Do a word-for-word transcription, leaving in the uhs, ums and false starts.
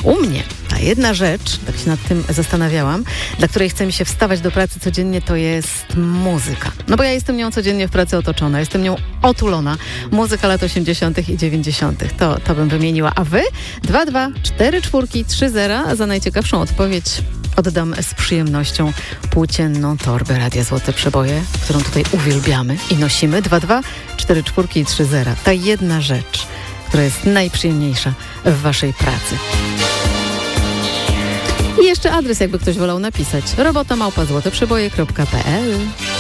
U mnie ta jedna rzecz, tak się nad tym zastanawiałam, dla której chce mi się wstawać do pracy codziennie, to jest muzyka. No bo ja jestem nią codziennie w pracy otoczona, jestem nią otulona. Muzyka lat osiemdziesiątych i dziewięćdziesiątych. To, to bym wymieniła. A wy? dwa dwa cztery cztery trzy zero. Za najciekawszą odpowiedź oddam z przyjemnością płócienną torbę Radia Złote Przeboje, którą tutaj uwielbiamy i nosimy. dwa dwa cztery cztery trzy zero. Ta jedna rzecz, która jest najprzyjemniejsza w waszej pracy. I jeszcze adres, jakby ktoś wolał napisać. robota małpa złote przeboje kropka p l.